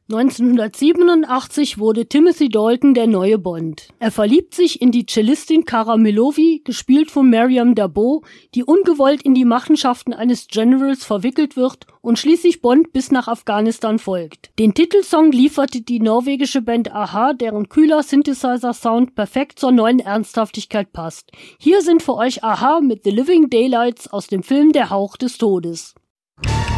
1987 wurde Timothy Dalton der neue Bond. Er verliebt sich in die Cellistin Cara Milovi, gespielt von Maryam d'Abo, die ungewollt in die Machenschaften eines Generals verwickelt wird und schließlich Bond bis nach Afghanistan folgt. Den Titelsong lieferte die norwegische Band a-ha, deren kühler Synthesizer-Sound perfekt zur neuen Ernsthaftigkeit passt. Hier sind für euch a-ha mit The Living Daylights aus dem Film Der Hauch des Todes.